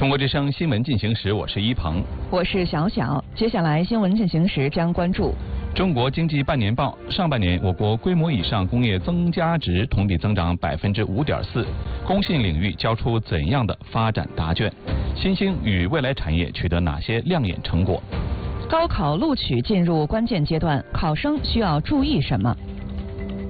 中国之声新闻进行时，我是一鹏， 我是小小。接下来新闻进行时将关注中国经济半年报。上半年，我国规模以上工业增加值同比增长5.4%，工信领域交出怎样的发展答卷？新兴与未来产业取得哪些亮眼成果？ 高考录取进入关键阶段，考生需要注意什么？